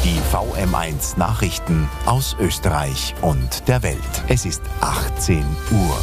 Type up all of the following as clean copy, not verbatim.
Die VM1 Nachrichten aus Österreich und der Welt. Es ist 18 Uhr.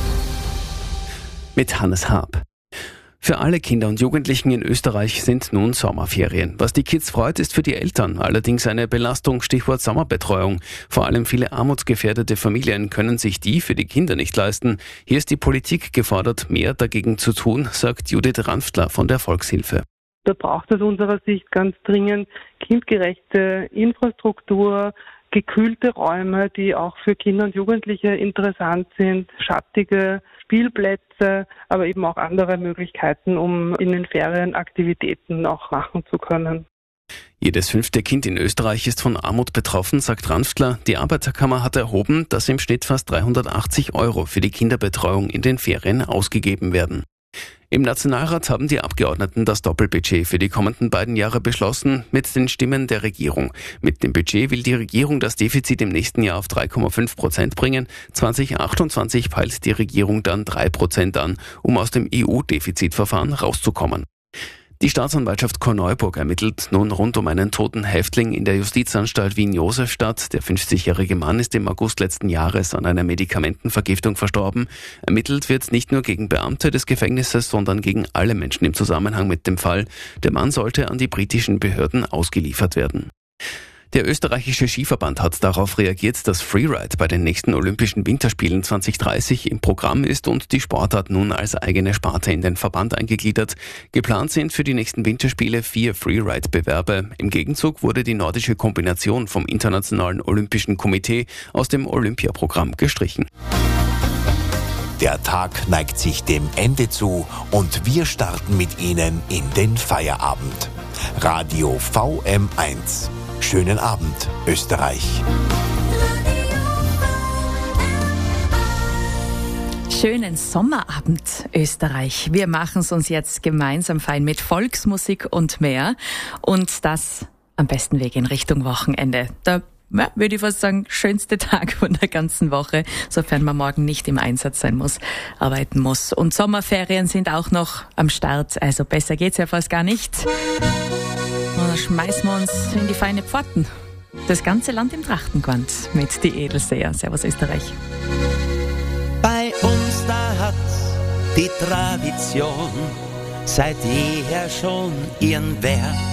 Mit Hannes Haab. Für alle Kinder und Jugendlichen in Österreich sind nun Sommerferien. Was die Kids freut, ist für die Eltern allerdings eine Belastung, Stichwort Sommerbetreuung. Vor allem viele armutsgefährdete Familien können sich die für die Kinder nicht leisten. Hier ist die Politik gefordert, mehr dagegen zu tun, sagt Judith Ranftler von der Volkshilfe. Da braucht es aus unserer Sicht ganz dringend kindgerechte Infrastruktur, gekühlte Räume, die auch für Kinder und Jugendliche interessant sind, schattige Spielplätze, aber eben auch andere Möglichkeiten, um in den Ferien Aktivitäten auch machen zu können. Jedes 5. Kind in Österreich ist von Armut betroffen, sagt Ranftler. Die Arbeiterkammer hat erhoben, dass im Schnitt fast 380 € für die Kinderbetreuung in den Ferien ausgegeben werden. Im Nationalrat haben die Abgeordneten das Doppelbudget für die kommenden beiden Jahre beschlossen, mit den Stimmen der Regierung. Mit dem Budget will die Regierung das Defizit im nächsten Jahr auf 3,5% bringen. 2028 peilt die Regierung dann 3% an, um aus dem EU-Defizitverfahren rauszukommen. Die Staatsanwaltschaft Korneuburg ermittelt nun rund um einen toten Häftling in der Justizanstalt Wien-Josefstadt. Der 50-jährige Mann ist im August letzten Jahres an einer Medikamentenvergiftung verstorben. Ermittelt wird nicht nur gegen Beamte des Gefängnisses, sondern gegen alle Menschen im Zusammenhang mit dem Fall. Der Mann sollte an die britischen Behörden ausgeliefert werden. Der österreichische Skiverband hat darauf reagiert, dass Freeride bei den nächsten Olympischen Winterspielen 2030 im Programm ist und die Sportart nun als eigene Sparte in den Verband eingegliedert. Geplant sind für die nächsten Winterspiele 4 Freeride-Bewerbe. Im Gegenzug wurde die nordische Kombination vom Internationalen Olympischen Komitee aus dem Olympiaprogramm gestrichen. Der Tag neigt sich dem Ende zu und wir starten mit Ihnen in den Feierabend. Radio VM1. Schönen Abend, Österreich. Schönen Sommerabend, Österreich. Wir machen es uns jetzt gemeinsam fein mit Volksmusik und mehr. Und das am besten Weg in Richtung Wochenende. Da würde ich fast sagen, schönste Tag von der ganzen Woche, sofern man morgen nicht im Einsatz sein muss, arbeiten muss. Und Sommerferien sind auch noch am Start, also besser geht's ja fast gar nicht. Und dann schmeißen wir uns in die feine Pforten. Das ganze Land im Trachtengewand mit die Edelseher. Servus Österreich. Bei uns da hat die Tradition seit jeher schon ihren Wert.